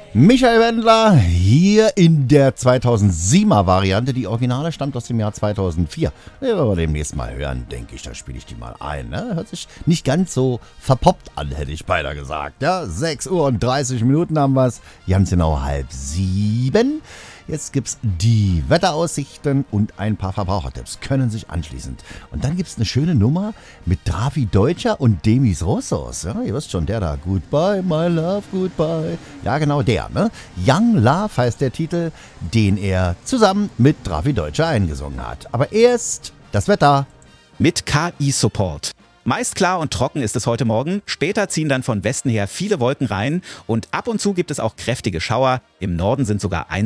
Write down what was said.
Michael Wendler hier in der 2007er Variante. Die Originale stammt aus dem Jahr 2004. Ja, wenn wir demnächst mal hören, denke ich, da spiele ich die mal ein. Ne? Hört sich nicht ganz so verpoppt an, hätte ich beinahe gesagt. Ja, 6 Uhr und 30 Minuten haben wir es. Ganz genau 6:30. Jetzt gibt's die Wetteraussichten und ein paar Verbrauchertipps. Können sich anschließend. Und dann gibt's eine schöne Nummer mit Drafi Deutscher und Demis Rossos. Ja, ihr wisst schon, der da. Goodbye, my love, goodbye. Ja, genau der. Ne? Young Love heißt der Titel, den er zusammen mit Drafi Deutscher eingesungen hat. Aber erst das Wetter. Mit KI-Support. Meist klar und trocken ist es heute Morgen. Später ziehen dann von Westen her viele Wolken rein und ab und zu gibt es auch kräftige Schauer. Im Norden sind sogar